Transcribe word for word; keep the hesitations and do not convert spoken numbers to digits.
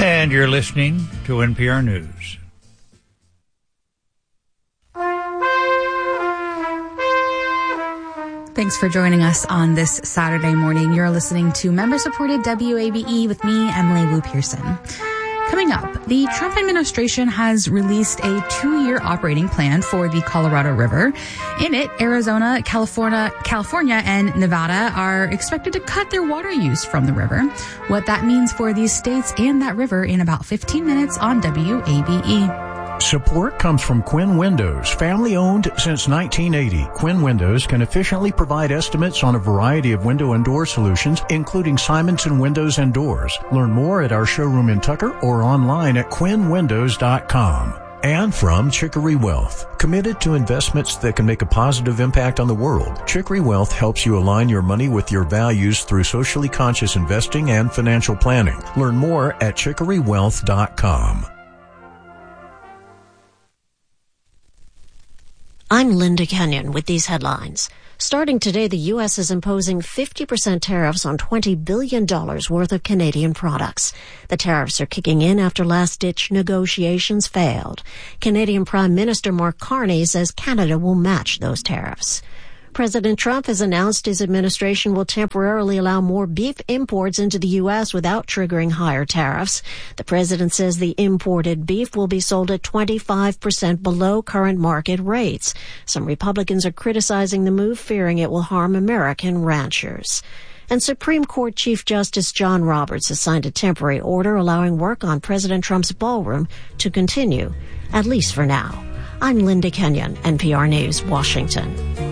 And you're listening to N P R News. Thanks for joining us on this Saturday morning. You're listening to member-supported W A B E with me, Emily Lou Pearson. Coming up, the Trump administration has released a two-year operating plan for the Colorado River. In it, Arizona, California, California, and Nevada are expected to cut their water use from the river. What that means for these states and that river in about fifteen minutes on W A B E. Support comes from Quinn Windows, family-owned since nineteen eighty. Quinn Windows can efficiently provide estimates on a variety of window and door solutions, including Simonson Windows and Doors. Learn more at our showroom in Tucker or online at quinn windows dot com. And from Chicory Wealth, committed to investments that can make a positive impact on the world. Chicory Wealth helps you align your money with your values through socially conscious investing and financial planning. Learn more at chicory wealth dot com. I'm Linda Kenyon with these headlines. Starting today, the U S is imposing fifty percent tariffs on twenty billion dollars worth of Canadian products. The tariffs are kicking in after last-ditch negotiations failed. Canadian Prime Minister Mark Carney says Canada will match those tariffs. President Trump has announced his administration will temporarily allow more beef imports into the U S without triggering higher tariffs. The president says the imported beef will be sold at twenty-five percent below current market rates. Some Republicans are criticizing the move, fearing it will harm American ranchers. And Supreme Court Chief Justice John Roberts has signed a temporary order allowing work on President Trump's ballroom to continue, at least for now. I'm Linda Kenyon, N P R News, Washington.